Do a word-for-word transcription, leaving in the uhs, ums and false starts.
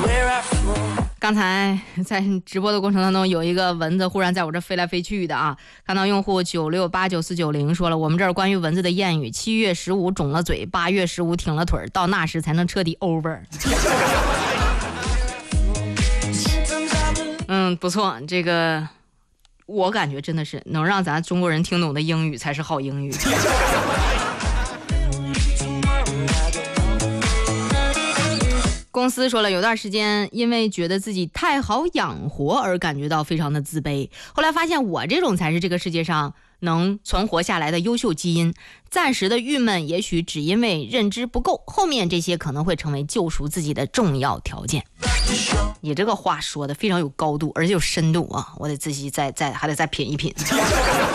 刚才在直播的过程当中，有一个蚊子忽然在我这飞来飞去的啊！看到用户九六八九四九零说了，我们这儿关于蚊子的谚语：七月十五肿了嘴，八月十五挺了腿，到那时才能彻底 over。嗯，不错，这个我感觉真的是能让咱中国人听懂的英语才是好英语。公司说了，有段时间因为觉得自己太好养活而感觉到非常的自卑，后来发现我这种才是这个世界上能存活下来的优秀基因。暂时的郁闷也许只因为认知不够，后面这些可能会成为救赎自己的重要条件。你这个话说的非常有高度，而且有深度啊，我得自己再再还得再品一品。